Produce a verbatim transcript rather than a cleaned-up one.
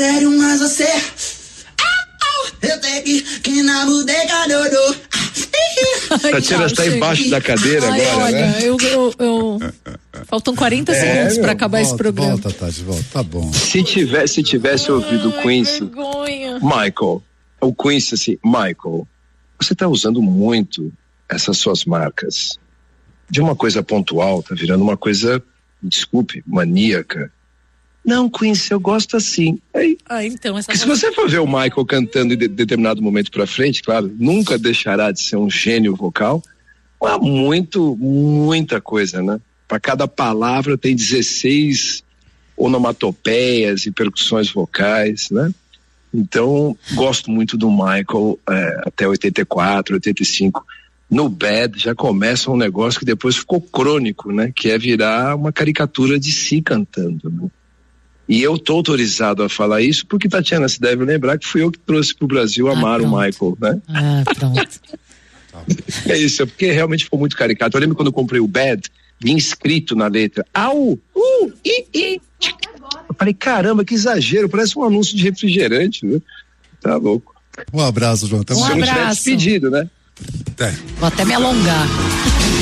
sério, mas você... Eu tenho que, que na bodega, Dodô. Tatiana está embaixo da cadeira. Ai, agora, olha, né? eu, eu, eu... Faltam quarenta É, segundos meu, pra acabar volta, esse programa. Volta, Tati, volta, tá bom. Se tivesse, se tivesse ouvido o Quincy, vergonha. Michael, o Quincy assim, Michael, você tá usando muito essas suas marcas. De uma coisa pontual, tá virando uma coisa, desculpe, maníaca. Não, Quincy, eu gosto assim. Aí, Ah, então essa porque se você for ver o Michael cantando em de, determinado momento pra frente, claro, nunca deixará de ser um gênio vocal. Há muito, muita coisa, né? Para cada palavra tem dezesseis onomatopeias e percussões vocais, né? Então, gosto muito do Michael é, até oitenta e quatro, oitenta e cinco. No Bad já começa um negócio que depois ficou crônico, né? Que é virar uma caricatura de si cantando, né? E eu tô autorizado a falar isso porque, Tatiana, se deve lembrar que fui eu que trouxe pro Brasil Ah, amar pronto. o Michael, né? Ah, pronto. É isso, é porque realmente ficou muito caricato. Eu lembro quando eu comprei o Bad, vinha escrito na letra, au, uh, i, i. Eu falei, caramba, que exagero, parece um anúncio de refrigerante, né? Tá louco. Um abraço, João. Até Um Se eu não mais. tiver abraço. despedido, né? Até. Vou até me alongar.